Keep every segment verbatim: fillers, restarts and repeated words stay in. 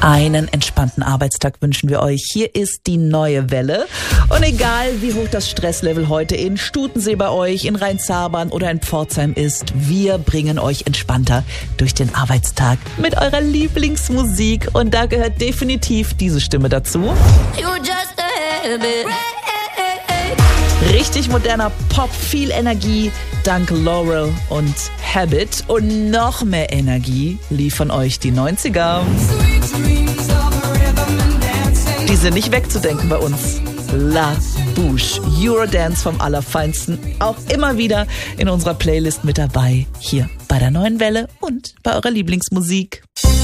Einen entspannten Arbeitstag wünschen wir euch. Hier ist die neue Welle. Und egal, wie hoch das Stresslevel heute in Stutensee bei euch, in Rheinzabern oder in Pforzheim ist, wir bringen euch entspannter durch den Arbeitstag mit eurer Lieblingsmusik. Und da gehört definitiv diese Stimme dazu. Richtig moderner Pop, viel Energie, dank Laurel und Habit. Und noch mehr Energie liefern euch die neunziger. Die sind nicht wegzudenken bei uns. La Bouche, Eurodance vom Allerfeinsten. Auch immer wieder in unserer Playlist mit dabei. Hier bei der neuen Welle und bei eurer Lieblingsmusik.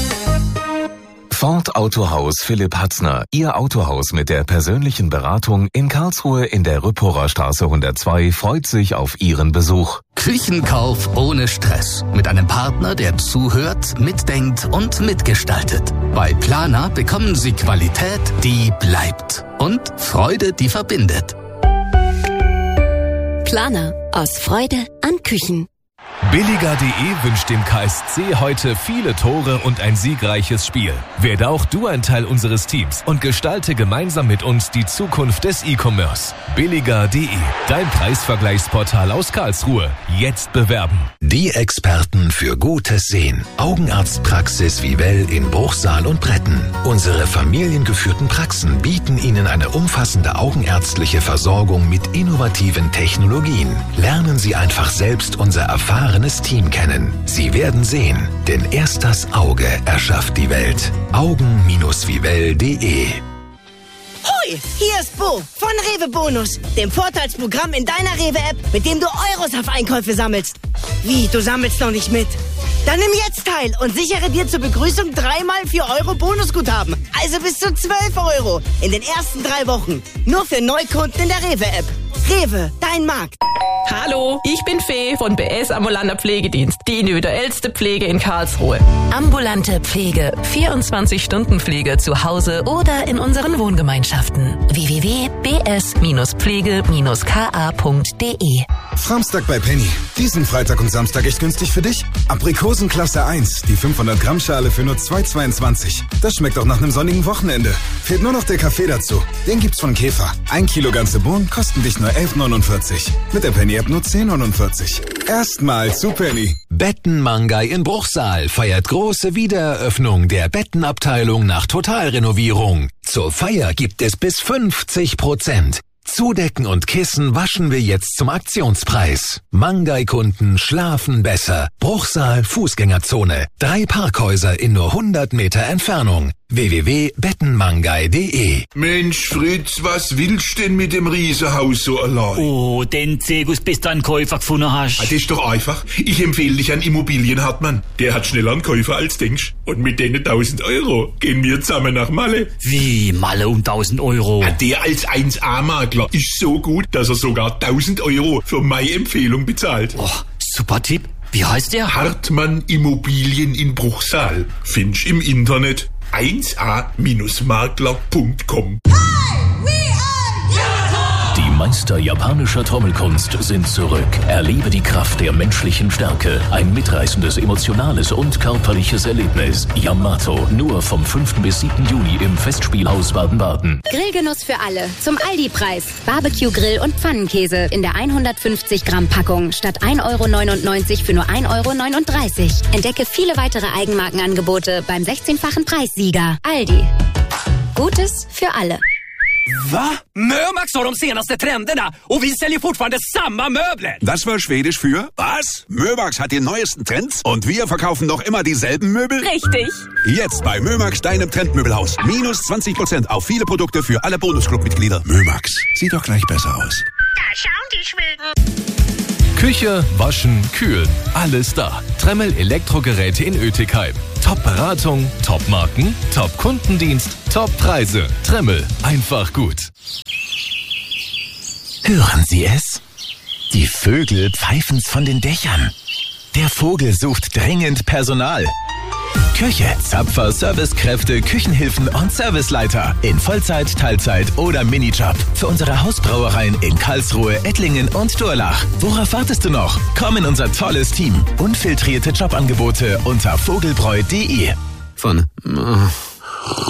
Ford Autohaus Philipp Hatzner, Ihr Autohaus mit der persönlichen Beratung in Karlsruhe in der Rüpporer Straße hundertzwei freut sich auf Ihren Besuch. Küchenkauf ohne Stress. Mit einem Partner, der zuhört, mitdenkt und mitgestaltet. Bei Planer bekommen Sie Qualität, die bleibt. Und Freude, die verbindet. Planer. Aus Freude an Küchen. Billiger punkt de wünscht dem K S C heute viele Tore und ein siegreiches Spiel. Werde auch du ein Teil unseres Teams und gestalte gemeinsam mit uns die Zukunft des E-Commerce. Billiger punkt de, dein Preisvergleichsportal aus Karlsruhe. Jetzt bewerben. Die Experten für gutes Sehen. Augenarztpraxis Vivell in Bruchsal und Bretten. Unsere familiengeführten Praxen bieten Ihnen eine umfassende augenärztliche Versorgung mit innovativen Technologien. Lernen Sie einfach selbst unser erfahrenes Team kennen. Sie werden sehen, denn erst das Auge erschafft die Welt. Augen Vivell punkt de. Hoi, hier ist Bo von Rewe Bonus, dem Vorteilsprogramm in deiner Rewe-App, mit dem du Euros auf Einkäufe sammelst. Wie, du sammelst noch nicht mit? Dann nimm jetzt teil und sichere dir zur Begrüßung dreimal vier Euro Bonusguthaben. Also bis zu zwölf Euro in den ersten drei Wochen. Nur für Neukunden in der Rewe-App. Rewe, dein Markt. Hallo, ich bin Fee von B S Ambulanter Pflegedienst, die individuellste Pflege in Karlsruhe. Ambulante Pflege, vierundzwanzig Stunden Pflege zu Hause oder in unseren Wohngemeinschaften. w w w punkt b s pflege k a punkt de. Samstag bei Penny. Diesen Freitag und Samstag echt günstig für dich? Aprikosen Klasse eins, die fünfhundert Gramm Schale für nur zwei Euro zweiundzwanzig. Das schmeckt auch nach einem sonnigen Wochenende. Fehlt nur noch der Kaffee dazu. Den gibt's von Käfer. Ein Kilo ganze Bohnen kosten dich nur elf Euro neunundvierzig. Mit der Penny-App nur zehn Euro neunundvierzig. Erstmal zu Penny. Bettenmangai in Bruchsal feiert große Wiedereröffnung der Bettenabteilung nach Totalrenovierung. Zur Feier gibt es bis fünfzig Prozent. Zudecken und Kissen waschen wir jetzt zum Aktionspreis. Mangai-Kunden schlafen besser. Bruchsal Fußgängerzone. Drei Parkhäuser in nur hundert Meter Entfernung. w w w punkt bettenmangai punkt de. Mensch, Fritz, was willst denn mit dem Riesenhaus so allein? Oh, den Zegus, bis du einen Käufer gefunden hast. Ah, das ist doch einfach. Ich empfehle dich an Immobilienhartmann. Der hat schneller einen Käufer als denkst. Und mit denen tausend Euro gehen wir zusammen nach Malle. Wie, Malle um tausend Euro? Ah, der als eins A-Makler ist so gut, dass er sogar tausend Euro für meine Empfehlung bezahlt. Oh, super Tipp. Wie heißt der? Hartmann Immobilien in Bruchsal. Findest im Internet eins a Makler punkt com. Die Meister japanischer Trommelkunst sind zurück. Erlebe die Kraft der menschlichen Stärke. Ein mitreißendes, emotionales und körperliches Erlebnis. Yamato, nur vom fünften bis siebten Juni im Festspielhaus Baden-Baden. Grillgenuss für alle. Zum Aldi-Preis. Barbecue-Grill und Pfannenkäse in der hundertfünfzig Gramm Packung statt ein Euro neunundneunzig für nur ein Euro neununddreißig. Entdecke viele weitere Eigenmarkenangebote beim sechzehnfachen Preissieger. Aldi. Gutes für alle. Va? Mömax har de senaste trenderna och vi säljer fortfarande samma möbler. Das war Schwedisch für was? Mömax hat die neuesten Trends und wir verkaufen noch immer dieselben Möbel? Richtig. Jetzt bei Mömax, deinem Trendmöbelhaus. Minus zwanzig Prozent auf viele Produkte für alle Bonusclub-Mitglieder. Mömax, sieht doch gleich besser aus. Da schauen die Schweden. Küche, Waschen, Kühlen, alles da. Tremmel Elektrogeräte in Oetikheim. Top-Beratung, Top-Marken, Top-Kundendienst, Top-Preise. Tremmel, einfach gut. Hören Sie es? Die Vögel pfeifen's von den Dächern. Der Vogel sucht dringend Personal. Küche, Zapfer, Servicekräfte, Küchenhilfen und Serviceleiter. In Vollzeit, Teilzeit oder Minijob. Für unsere Hausbrauereien in Karlsruhe, Ettlingen und Durlach. Worauf wartest du noch? Komm in unser tolles Team. Unfiltrierte Jobangebote unter vogelbräu punkt de. Von...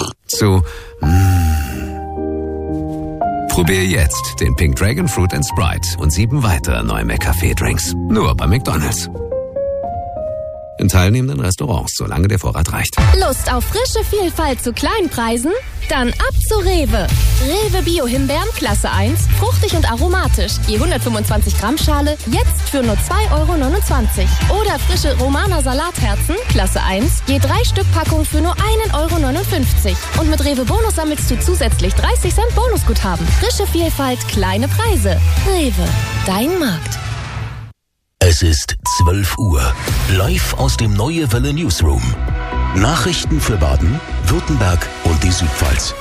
zu mm. Probier jetzt den Pink Dragon Fruit and Sprite und sieben weitere neue McCafé-Drinks. Nur bei McDonald's. In teilnehmenden Restaurants, solange der Vorrat reicht. Lust auf frische Vielfalt zu kleinen Preisen? Dann ab zu Rewe. Rewe Bio-Himbeeren Klasse eins, fruchtig und aromatisch. Je hundertfünfundzwanzig Gramm Schale, jetzt für nur zwei Euro neunundzwanzig. Oder frische Romana Salatherzen Klasse eins, je drei Stück Packung für nur ein Euro neunundfünfzig. Und mit Rewe Bonus sammelst du zusätzlich dreißig Cent Bonusguthaben. Frische Vielfalt, kleine Preise. Rewe, dein Markt. Es ist zwölf Uhr. Live aus dem Neue Welle Newsroom. Nachrichten für Baden, Württemberg und die Südpfalz.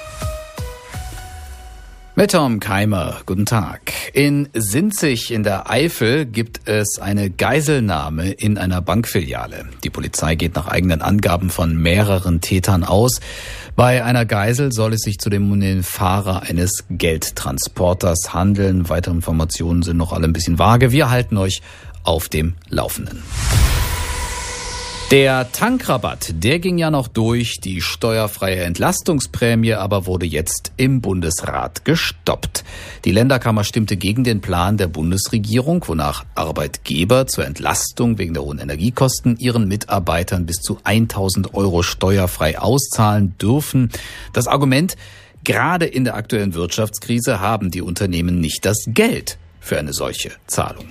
Mit Tom Keimer, guten Tag. In Sinzig in der Eifel gibt es eine Geiselnahme in einer Bankfiliale. Die Polizei geht nach eigenen Angaben von mehreren Tätern aus. Bei einer Geisel soll es sich zudem um den Fahrer eines Geldtransporters handeln. Weitere Informationen sind noch alle ein bisschen vage. Wir halten euch auf dem Laufenden. Der Tankrabatt, der ging ja noch durch, die steuerfreie Entlastungsprämie aber wurde jetzt im Bundesrat gestoppt. Die Länderkammer stimmte gegen den Plan der Bundesregierung, wonach Arbeitgeber zur Entlastung wegen der hohen Energiekosten ihren Mitarbeitern bis zu tausend Euro steuerfrei auszahlen dürfen. Das Argument, gerade in der aktuellen Wirtschaftskrise haben die Unternehmen nicht das Geld für eine solche Zahlung.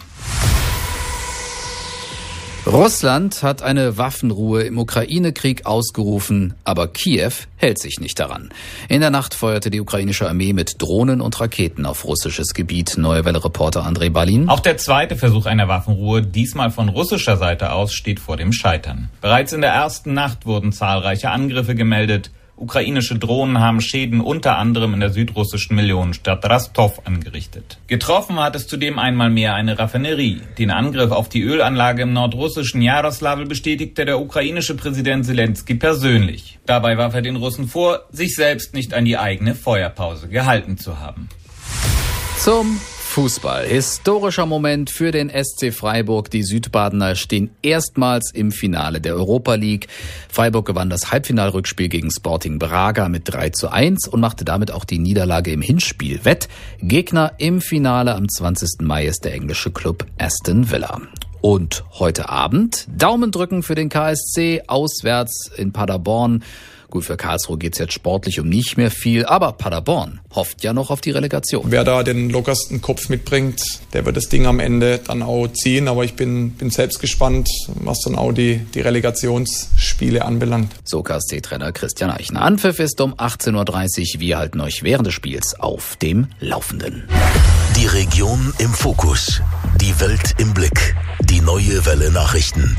Russland hat eine Waffenruhe im Ukraine-Krieg ausgerufen, aber Kiew hält sich nicht daran. In der Nacht feuerte die ukrainische Armee mit Drohnen und Raketen auf russisches Gebiet. Neue Welle-Reporter Andrei Balin. Auch der zweite Versuch einer Waffenruhe, diesmal von russischer Seite aus, steht vor dem Scheitern. Bereits in der ersten Nacht wurden zahlreiche Angriffe gemeldet. Ukrainische Drohnen haben Schäden unter anderem in der südrussischen Millionenstadt Rostov angerichtet. Getroffen hat es zudem einmal mehr eine Raffinerie. Den Angriff auf die Ölanlage im nordrussischen Jaroslavl bestätigte der ukrainische Präsident Zelensky persönlich. Dabei warf er den Russen vor, sich selbst nicht an die eigene Feuerpause gehalten zu haben. Zum Fußball. Historischer Moment für den S C Freiburg. Die Südbadener stehen erstmals im Finale der Europa League. Freiburg gewann das Halbfinalrückspiel gegen Sporting Braga mit drei zu eins und machte damit auch die Niederlage im Hinspiel wett. Gegner im Finale am zwanzigsten Mai ist der englische Club Aston Villa. Und heute Abend Daumen drücken für den K S C auswärts in Paderborn. Gut, für Karlsruhe geht's jetzt sportlich um nicht mehr viel, aber Paderborn hofft ja noch auf die Relegation. Wer da den lockersten Kopf mitbringt, der wird das Ding am Ende dann auch ziehen. Aber ich bin, bin selbst gespannt, was dann auch die, die Relegationsspiele anbelangt. So K S C-Trainer Christian Eichner. Anpfiff ist um achtzehn Uhr dreißig. Wir halten euch während des Spiels auf dem Laufenden. Die Region im Fokus. Die Welt im Blick. Die Neue Welle Nachrichten.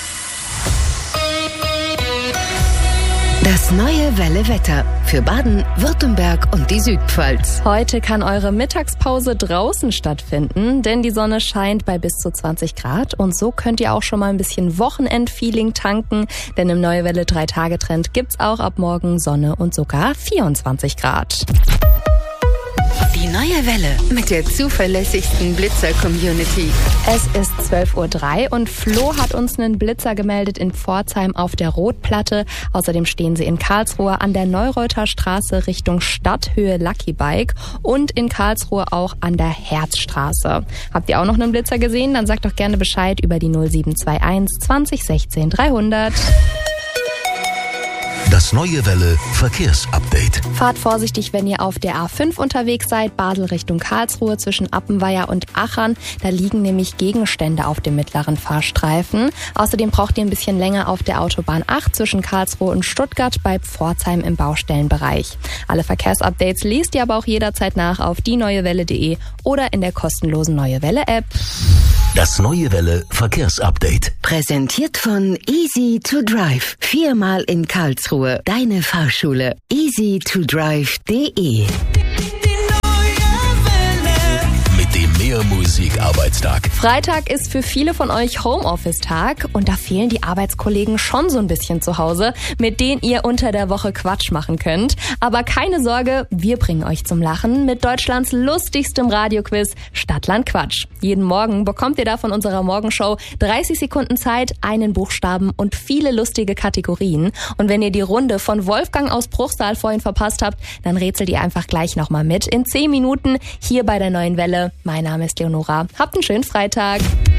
Das Neue Welle Wetter für Baden, Württemberg und die Südpfalz. Heute kann eure Mittagspause draußen stattfinden, denn die Sonne scheint bei bis zu zwanzig Grad und so könnt ihr auch schon mal ein bisschen Wochenend-Feeling tanken, denn im Neue Welle drei Tage Trend gibt's auch ab morgen Sonne und sogar vierundzwanzig Grad. Die Neue Welle mit der zuverlässigsten Blitzer-Community. Es ist zwölf Uhr drei und Flo hat uns einen Blitzer gemeldet in Pforzheim auf der Rotplatte. Außerdem stehen sie in Karlsruhe an der Neureuter Straße Richtung Stadthöhe Lucky Bike und in Karlsruhe auch an der Herzstraße. Habt ihr auch noch einen Blitzer gesehen? Dann sagt doch gerne Bescheid über die null sieben zwei eins zwanzig sechzehn dreihundert. Das Neue Welle Verkehrsupdate. Fahrt vorsichtig, wenn ihr auf der A fünf unterwegs seid, Basel Richtung Karlsruhe zwischen Appenweier und Achern. Da liegen nämlich Gegenstände auf dem mittleren Fahrstreifen. Außerdem braucht ihr ein bisschen länger auf der Autobahn acht zwischen Karlsruhe und Stuttgart bei Pforzheim im Baustellenbereich. Alle Verkehrsupdates liest ihr aber auch jederzeit nach auf die neue welle punkt de oder in der kostenlosen Neue Welle App. Das Neue Welle Verkehrsupdate. Präsentiert von Easy to Drive. Viermal in Karlsruhe. Deine Fahrschule. easy to drive punkt de. Mit dem Ihr Musik-Arbeitstag. Freitag ist für viele von euch Homeoffice-Tag und da fehlen die Arbeitskollegen schon so ein bisschen zu Hause, mit denen ihr unter der Woche Quatsch machen könnt. Aber keine Sorge, wir bringen euch zum Lachen mit Deutschlands lustigstem Radioquiz Stadtland Quatsch. Jeden Morgen bekommt ihr da von unserer Morgenshow dreißig Sekunden Zeit, einen Buchstaben und viele lustige Kategorien. Und wenn ihr die Runde von Wolfgang aus Bruchsal vorhin verpasst habt, dann rätselt ihr einfach gleich nochmal mit in zehn Minuten hier bei der Neuen Welle. Mein Name ist Leonora. Habt einen schönen Freitag.